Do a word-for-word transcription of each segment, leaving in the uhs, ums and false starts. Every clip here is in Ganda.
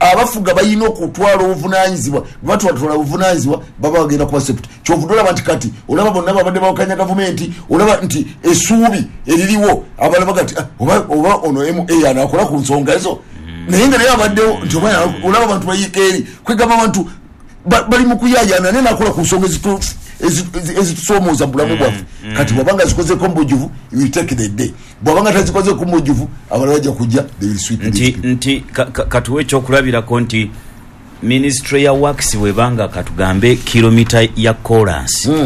abafuga bayino okutwala obuvunanyizibwa batwala obuvunanyizibwa baba bagenda kuba sept kyovudola banti kati olaba bonna babadde bawakanya gavumenti olaba nti esuubi eririwo abalaba gati oba oba ono M A anakola ku nsonga ezo naye nga naye abaddewo nti olaba abantu bayikeeri kwegamba abantu bali mu kuyayana naye nakola ku nsonga ezitusomooza bulamu bwaffe kati bwabanga zikozeko mubujuvu will take the day bwabanga tazikozeko mubujuvu abalala bajja kujja nti nti katuwe ekyokulabirako nti ministry ya works webanga katugambe kilomita ya chorus mm.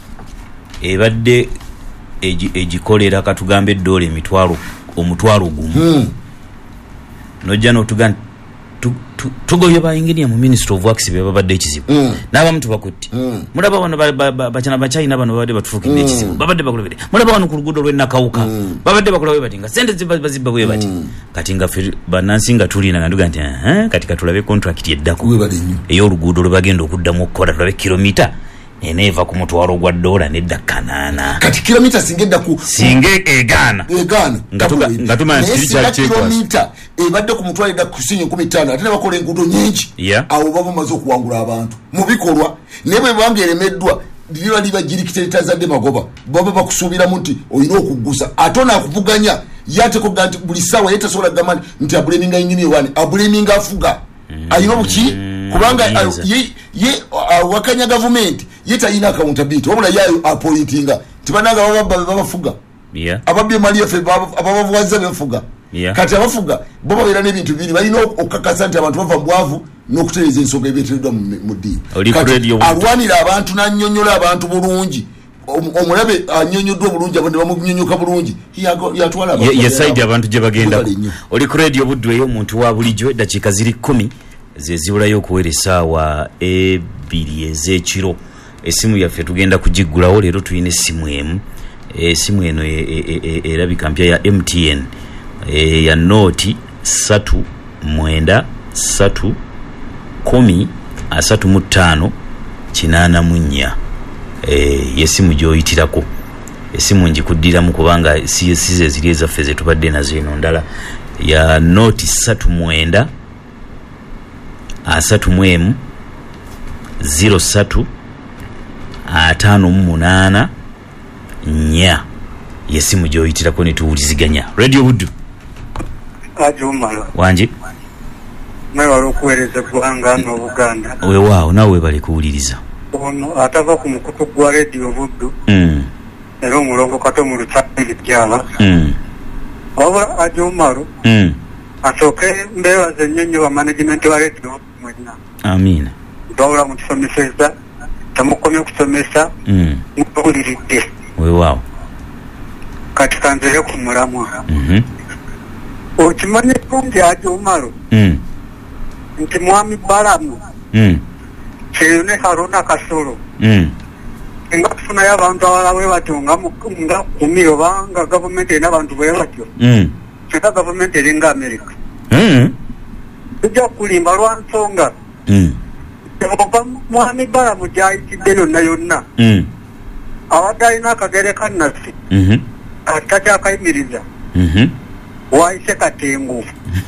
ebadde egikolera katugambe doole emitwalo omutwalo gumu mm. nojja n'otugamba tugobye ba engineer mu ministry of works beba badde ekizibu mm. n'abamu tubakutti mm. mulaba bano bachana bachina bano babadde batufukidde mm. ekizibu babadde bakolebere mulaba bano ku luguudo lw'ennakawuka mm. babadde bakola bati nga sente zibba bwe bati mm. kati nga banansinga tulina nanduga nti eh kati katulabe contract yeddako eyo oluguudo lwe bagenda okuddamu okukola tulabe kilomita eneva ku mutwalo gwa dola nedda kanana kati kilomita singedda ku singe egana egana ngatuga ngatuma nsikiriza kilomita ebadde ku mutwalo edda ku sinyo kumi na ttaano ate bakola enguudo nyingi yeah. awo baba maze okuwangula abantu mu bikolwa nebe bangeremeddwa liba liba jirikiteta za demagoba baba bakusuubira munti oyina okugusa atona akuvuganya yate ko ganti buli sawa yete sola gamani nti abuleminga ingini wani abuleminga afuga mm. ayino buki kubanga yes. ye ye uh, wakanya government yeta ina accountability wabula yayo appointinga tibanaga baba babafuga yeah. ababye mali yafe ababavuwaza befuga yeah. kati abafuga baba bera n'ebintu biri balina okukakasa nti abantu bava bwavu n'okutereeza ensonga ebeeteddwa mu ddiini kati alwanira abantu n'annyonnyola abantu bulungi omulabe annyonnyoddwa bulungi abandi bamunyonnyoka bulungi yatwala yesaidi abantu gye bagenda oli ku radio buddu eyo omuntu wa bulijjo eddakiika ziri kumi zezibulayo okuwera essaawa ebiri ez'ekiro essimu yaffe tugenda kugiggulawo leero tulina essimu emu essimu eno erabika mpya ya M T N ya nooti satu mwenda satu kumi asatu mu ttaano kinaana mu nnya yessimu gy'oyitirako essimu njikuddiramu kubanga size ziri ezaffe zetubadde nazo eno ndala ya nooti satu mwenda asatu mwemu zero satu atano munana nya yesimu gyoyitirako netuwuliziganya radio buddu ajumala wanji mwe wali okuweereza eggwanga n'Obuganda weewaawo nawe bali kuwuliriza ono atava ku mukutu gwa radio buddu mm. era omulongo kato mu lutabiri jala mm. wabula ajumalo mm. asooke mbeebaza ennyonnyo wa management wa radio mwenna amina bawula mu kisomeseza tamukomye okusomesa mm. muwuliridde weewaawo kati kanzire ku mulamwa mm-hmm. okimanye kumpi ajumalo mm. nti mwami Balamu mm. kyeyune Haruna Kasolo mm. nga tufunayo abantu abala bwe batyo nga kumi oba nga gavumenti erina abantu bwe batyo mm. kyeka gavumenti eringa Amerika mm. tujja kulimba lwa nsonga mm. ova mwami Balamu gyayitidde yonna yonna mm. abadde alina akagere kannasi mm-hmm. atakyakayimiriza mm-hmm. waayise katengu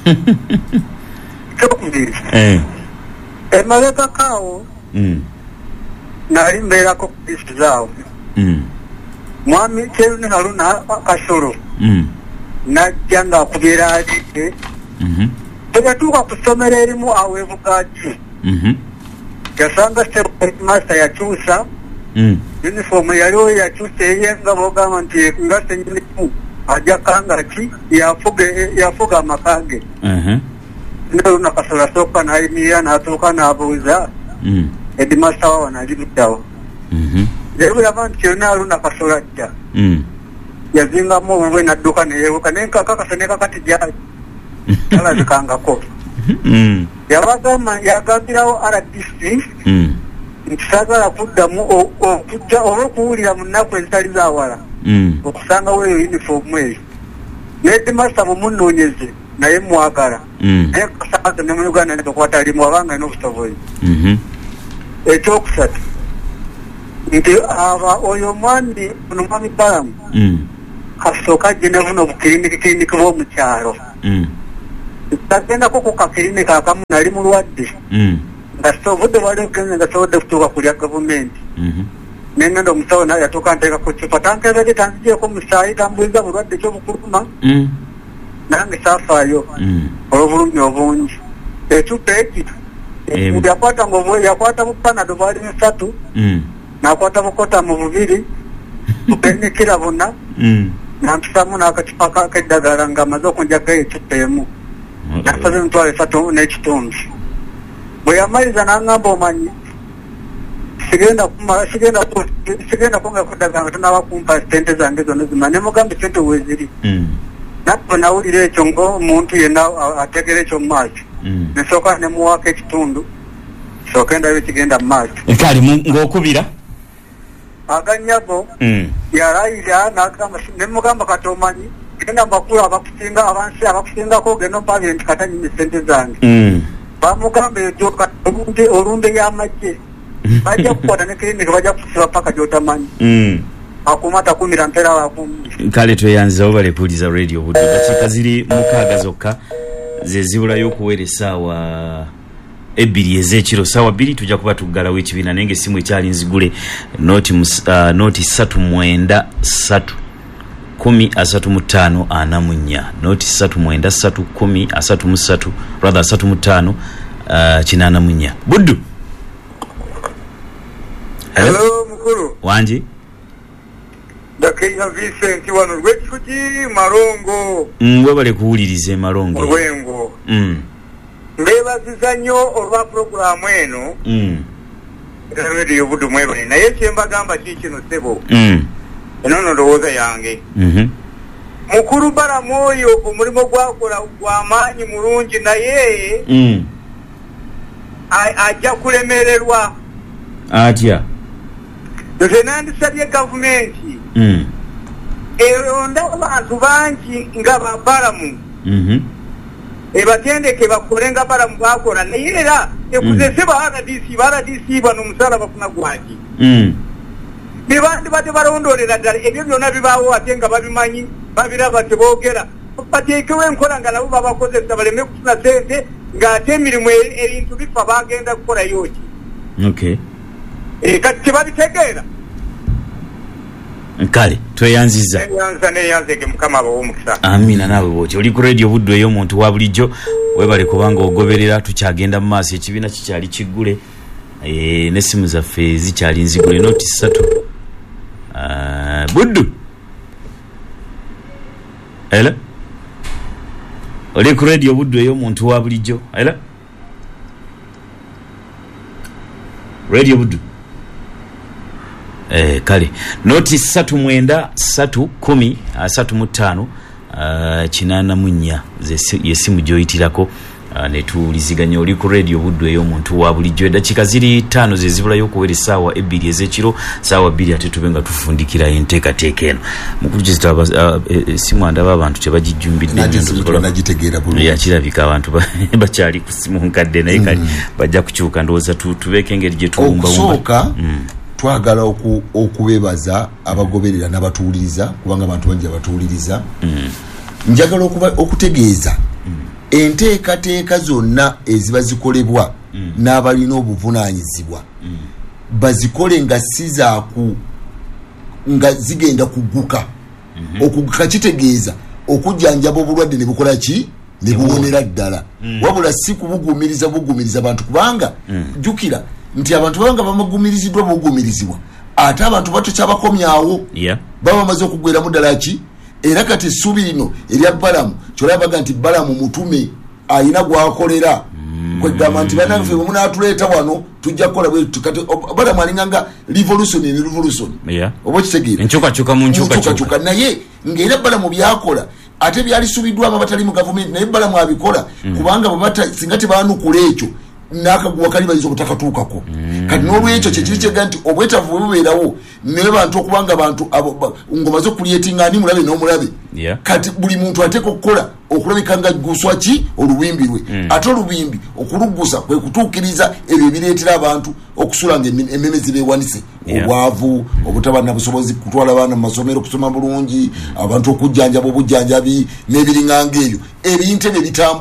kyokubiri eh. emalekakaawo mm. nali mbeerako kulisi zaawo mm. mwami kyeyune Haruna Kasolo mm. najja ng'akubyera alidde mm-hmm. tebatuuka ku ssomero erimu awo ebugaaki mm-hmm. yasanga headmaster yakyusa mm. uniform yaliwo yakyusa eyenga bogamba nti nga senyinimu ajja kangaki yafuga amaka ge uh-huh. Haruna Kasolo asooka n'ayimirira n'atuuka n'abuuza mm. headmaster wawo nalibiddawo mm-hmm. leero yava nti kyonna Haruna Kasolo ajja mm. yazingamu obubwe n'adduka neyeewuka naye nkakakasa ne kakati gyali talabikangako mm. yabagamba yagambirawo R D C mm. nti saagala kuddamu okujja oba okuwulira mu nnaku ezitali zaawala mm. okusangawo eyo yunifoomu eyo needimasta mumunoonyeze naye mwagala mm. naye kasaaza ne mu Uganda netokwatalimu abanga alina obusobozi mm-hmm. ekyokusatu nti aba oyo mwami ono mwami Balamu mm. kasooka ajje ne buno obukiriniki kiriniki bw'omukyalo mm. tagenda ko ku kaklinika akamu nali mulwadde mm nga sobodde wali kenze nga sobodde kutuuka kulya gavumenti mhm nengenda omusawo naye yatuuka nteeka ku cupa tankebedde tanzigyeko musaayi tambuliza bulwadde kyobukuluma mm nange saafaayo mm olw'obulumi obungi ecupa eki yakwata ngaobwe yakwata bupanado bwali musatu mm nakwata bukota mu bubiri bupenikira buna mm nampisamu n'akacupa k'eddagala ng'amaze okunjagayo ecupa emu nasaze emitwalo esatu n'ekitundu bwe yamaliza n'angamba omanyi sigenda kumala sigenda sigenda kwongera kuddagala nga tonaba kumpa sente zange zonna zima ne mugamba sente weeziri nabwe nawulira ekyo ng'omuntu yenna ategera ekyo mu maaso nesooka ne muwaako ekitundu sooka endayo kigenda mu maaso kale ng'okubira aganyabo yalayira n'agamba ne mugamba kati omanyi genda mbakulu abakusinga abansi abakusingako ogenda ompabire nti katanyime sente zange bamugamba ekyo olunde olunde y'amagye bajja kukwata ne klinika bajja kusiba paka gy'otamanyi akuma takumira mpera wakumira kale tweyanziza obalepuliza radio budde dakiika ziri mukaaga zokka ze zibulayo okuwera essaawa ebbiri ez'ekiro ssaawa bbiri tujja kuba tuggalawo ekibiina naye ng'essimu ekyali nzigule noti uh, noti ssatu mwenda ssatu kumi asatu mu ttaano ana mu nnya noti ssatu mwenda ssatu kumi asatu mu ssatu rather asatu mu ttaano uh, kinaana mu nnya buddu hello mukulu wangi Dakenya Vincent wano lw'ekifuki Marongo mwebale kuwuliriza Marongo olwengo mm mbeebaziza nnyo olwa puroguramu eno mm radio buddu mwebale naye kyembagamba kiikino ssebo mm eno no ndowooza yange mhm mukulu balamu oyo omulimu gwakola gw'amaanyi mulungi naye mm ajja kulemererwa atya nze nandisabye gavumenti mm eronda abantu bangi nga babalamu mhm ebatendeke bakole nga balamu bakola naye era ekuzese ba R D C ba R D C bano omusaala bafuna gwaki mm bibandi bate balondolera ddala ebyo byonna bibaawo ate nga babimanyi babiraba teboogera bateekewo enkola nga nabo babakozesa baleme kufuna sente ng'ate emirimu ebintu bifa bagenda kukolayo ki okay kati tebabitegeera kale tweyanziza eyanza neyanzege mukama abawo omukisa amina naawe bwoti oli ku radio buddu eyo omuntu wa bulijjo webale kubanga ogoberera tukyagenda mu maaso ekibiina kikyali kiggule e, n'essimu zaffe zikyali nzigule noti ssatu uh, buddu ela oli ku radio buddu eyo omuntu wa bulijjo ela radio buddu eh kale noti ssatu mwenda ssatu kumi asatu mu ttaano uh, kinaana mu nnya yesimu gyoyitirako uh, ne tuwuliziganya oli ku radio buddu eyo omuntu wa bulijjo eddakiika ziri ttaano ze zibulayo okuwera essaawa ebbiri ez'ekiro ssaawa bbiri ate tube nga tufundikira enteekateeka eno mukulu kizitaba uh, essimu andaba abantu kyebagijumbidde kirabika abantu bakyali ku ssimu nkadde naye kale bajja kukyuka ndowooza tubeeko engeri gye tuwumbawumba twagala oku, okubebaza abagoberera n'abatuuliriza kubanga abantu bangi abatuuliriza mm. njagala okuba okutegeeza mm. enteekateeka zonna eziba zikolebwa mm. n'abalina obuvunaanyizibwa mm. bazikole nga sizaaku nga zigenda kuguka mm-hmm. okuguka kitegeeza okujjanjaba obulwadde ne bukola ki ne buwonera ddala mm. wabula si kubugumiriza bugumiriza abantu kubanga mm. jukira nti abantu babanga bamagumiriziddwa bugumirizibwa ate abantu bato kyabakomyawo yeah. baba bamaze okugwera mu ddala ki era kati essuubi lino erya balamu kyolabaga nti balamu mutume ayina gwakolera mm. kwegamba nti banange bwe munaatuleeta wano tujja kukola bwe kati balamu alinganga revolution ne revolution yeah. oba kitegeera enkyukakyuka mu nkyukakyuka naye ng'era balamu byakola ate byalisuubiddwamu abatali mu gavumenti naye balamu abikola mm. kubanga babata singa tebaanukula ekyo nakaguwa kali bayizo kutakatuukako mm. kati n'olwekyo kyekiri kyega nti obwetavu bwe bubeerawo naye bantu okubanga abantu ngoma zo kulietinga ani mulabe n'omulabe yeah. kati buli muntu ateeka okukola okulabika nga guswa ki olubimbi lwe mm. ate olubimbi okulugusa kwe kutuukiriza ebyo ebireetera abantu okusula nga emmeme zibeewanise yeah. obwavu obutaba na busobozi kutwala abaana mu masomero kusoma bulungi abantu okujjanjaba obujjanjabi n'ebiringanga ebyo ebintu ebyo bitambula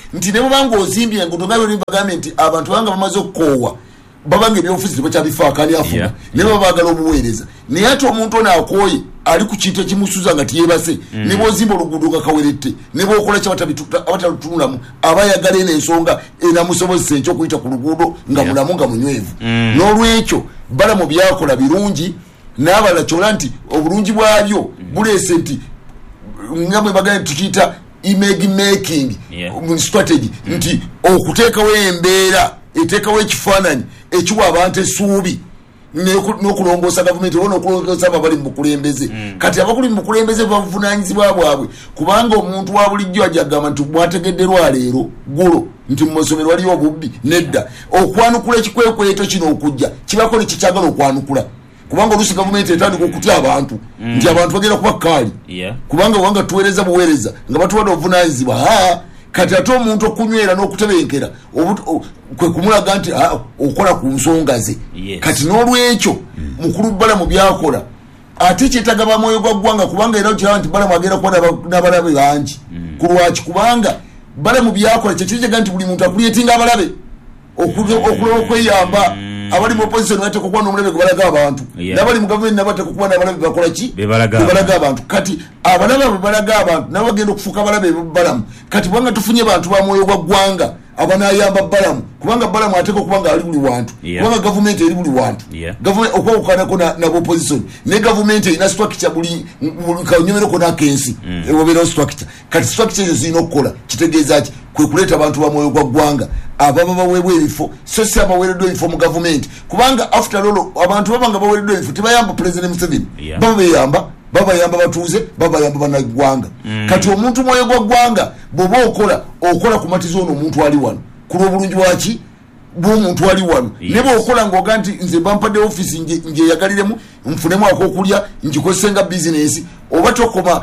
nti ne banga ozimbye ngo ngabe limba government abantu banga bamaze okkowa babanga ebyofiisi tebakyabifaako ani afuna Yeah. ne baba baagala obuweereza naye ate omuntu ono akooye ali ku kintu ekimusuza nga tiyebase ne bwozimba oluguudo nga kawerette ne bwokola kyabatalutunulamu aba ayagala eno ensonga enamusobozesa enkyo okuyita ku luguudo nga Yeah. mulamu nga munywevu n'olwekyo balamu byakola birungi n'abala kyola nti obulungi bwabyo buleese nti nga bwe bagala tukiyita image making Yeah. um, strategy nti okuteekawo embeera eteekawo ekifaananyi ekiwa abantu essuubi n'oku- n'okulongoosa gavumenti oba n'okulongoosa ababali mu bukulembeze kati abakuli mu bukulembeze bavunaanyizibwa bwabwe kubanga omuntu wa bulijjo ajja agamba nti mwategedderwa leero gulo nti mu masomero waliyo obubbi nedda okwanukula ekikwekweto kino okujja kibako ne kikyagala okwanukula kubanga oluusi gavumenti etandika okutya abantu nti abantu bagenda kuba kaali Yeah. kubanga wanga tuweereza buweereza nga batuwadde obuvunaanyizibwa aa kati ate omuntu okunywera n'okutebenkera obu- o- kwe kumulaga nti aa, okola ku nsonga ze Yes. kati n'olwekyo mukulu balamu byakola ate kyetaga bamwoyo gwa ggwanga kubanga era kiraba nti balamu agenda kuba n'aba- n'abalabe bangi ku lwaki kubanga balamu byakola kyekirikyaga nti buli muntu akulyetinga abalabe okulaba okweyamba abali mu opposition bateeka okuba n'omulabe gwe balaga abantu Yeah. n'abali mu gavumenti nabo bateeka okuba n'abalabe bakola ki Be balaga Be balaga abantu kati abalabe abo balaga abantu nabo bagenda okufuuka abalabe balamu kati kubanga tufunye bantu ba mwoyo gwa ggwanga abanayamba balamu kubanga balamu ateeka okuba nga ali buli wantu Yeah. kubanga gavumenti eri buli wantu Yeah. gavumenti okwawukanako nabo opposition ne gavumenti erina structure buli buli kanyomereko n'akensi ewabeerawo structure kati structure ezo zirina okukola kitegeeza ki kwe kuleeta abantu ba mwoyo gwa ggwanga ababa baweebwa ebifo so si abaweereddwa ebifo mu gavumenti kubanga after all abantu baba nga baweereddwa ebifo tebayamba president Museveni Yeah. baba beyamba babayamba batuuze babayamba bannaggwanga kati omuntu mwoyo gwa ggwanga bw'oba okola okola ku matiza ono omuntu ali wano ku lw'obulungi bwaki bw'omuntu ali wano Yes. ne bw'okola ng'oga nti nze bampadde ofiisi njeyagaliremu nfunemu akokulya ngikozese nga bizinesi oba tokoma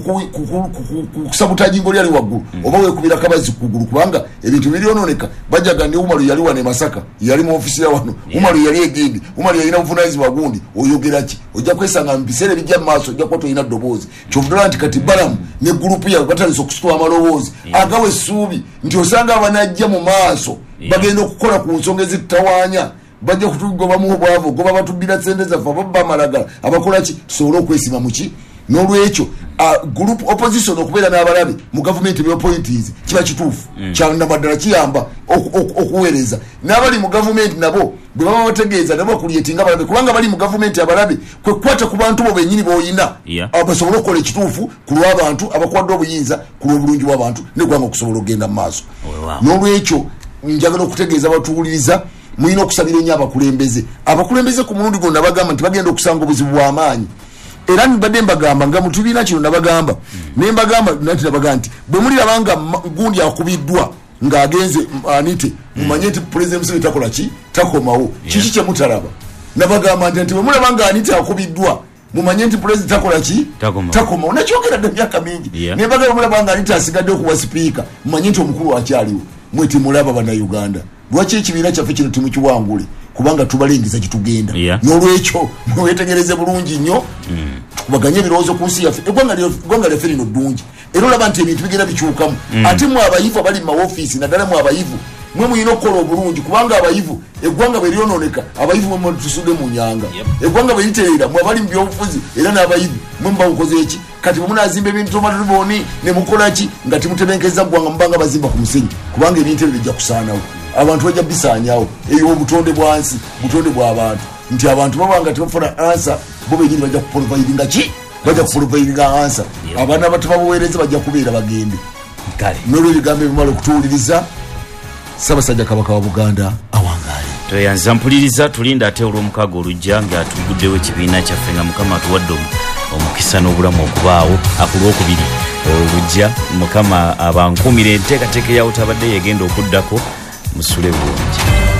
kusabutaji ngoli ali waggulu oba weekubira kabazi kugulu kubanga ebintu biriononeka bajaga ne Umaru yali wane Masaka yali mu ofisi ya wano Umaru yali egindi Umaru yalina obuvunaanyizibwa gundi oyogera ki ojja kwesanga mu biseera bijja mu maaso ojja kuba tolina ddoboozi kyovuddala nti kati balamu ne gurupu yawe batandise okusitula amaloboozi agawa essuubi nti osanga abanajja mu maaso bagenda okukola ku nsonga ezitawaanya bajja kutugobamu obwavu goba batubbira sente zaffe ababba amalagala abakola ki tusobole okwesima muki n'olwekyo uh, group opposition okubeera n'abalabe mu gavumenti byopointis kiba kituufu kyanamaddala kiyamba okuweereza n'abali mu gavumenti nabo bwe baba bategeeza nabo bakulyetinga abalabe kubanga bali mu gavumenti abalabe kwe kukwata ku bantu bo bennyini b'oyina Yeah. basobole okukola ekituufu ku lw'abantu abakuwadde obuyinza ku lw'obulungi bw'abantu neggwanga okusobola okugenda mu maaso Oh, wow. n'olwekyo njagala okutegeeza abatuwuliriza mulina okusabira ennyo abakulembeze abakulembeze ku mulundi guno nabagamba nti bagenda okusanga obuzibu bw'amaanyi era nibadde mbagamba nga mutubiina kino nabagamba ne mbagamba nati nabagamba nti bwe mulirabanga gundi akubiddwa ng'agenze anite mumanye nti pulezidenti Museveni takola ki takomawo kiki kyemutalaba nabagamba nti nti bwe mulabanga anite akubiddwa mumanye nti pulezidenti takola ki Takomawo. takomawo nakyogera dda myaka mingi Yeah. ne mbagamba mulabanga anite asigadde okuba sipiika mumanye nti omukulu akyaliwo mwe timulaba bannayuganda lwaki ekibiina kyaffe kino timukiwangule kubanga tubalengeza gitugenda Yeah. n'olwekyo mwetegereze bulungi nnyo tukubaganye ebirowoozo ku nsi yaffe eggwanga lyaffe lino ddungi era olaba nti ebintu bigenda bikyukamu ate mwe abayivu abali mu mawofiisi naddala mwe abayivu mwe muyina okukola obulungi kubanga abayivu eggwanga bwe lyononeka abayivu mwe tusudde mu nyanga eggwanga bwe litereera mwe abali mu byobufuzi era n'abayivu mwe mubamukoze eki kati bwe munazimba ebintu tomatuliboni ne mukola ki nga timutebenkeza ggwanga mubanga bazimba ku musenyi kubanga ebintu ebyo bijja kusaanawo abantu bajja bisaanyawo eyo obutonde bwansi butonde bw'abantu nti abantu babanga tebafuna ansa bo benyini bajja kuprovidinga ki bajja kuprovidinga ansa abaana batababuweereza bajja kubeera bagende kale nolwo ebigambo ebimala okutuwuliriza Ssaabasajja Kabaka wa Buganda awangaale tweyanza mpuliriza tulinda ate olw'omukaaga olujja nga tuguddewo ekibiina kyaffe nga mukama atuwadde omu- omukisa n'obulamu okubaawo akulwokubiri olujja mukama abankuumira enteekateeka yawo tabadde yegenda okuddako musule bulungi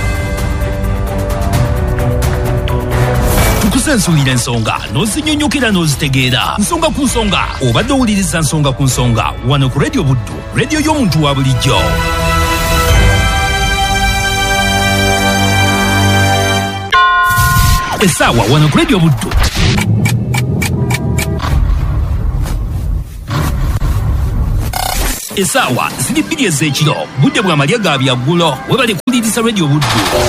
tukusensulira ensonga n'ozinyonyokera n'ozitegeera nsonga ku nsonga obadde owuliriza nsonga ku nsonga wano ku Radio Buddu rediyo y'omuntu wa bulijjo essaawa wano ku Radio Buddu essaawa ziri bbiri ez'ekiro budde bwa malya ga byaggulo webale kulirisa radio buddu.